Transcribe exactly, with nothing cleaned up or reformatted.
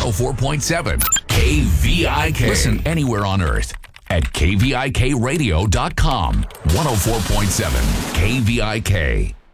oh four point seven K V I K. Listen anywhere on earth at K V I K radio dot com. one oh four point seven K V I K.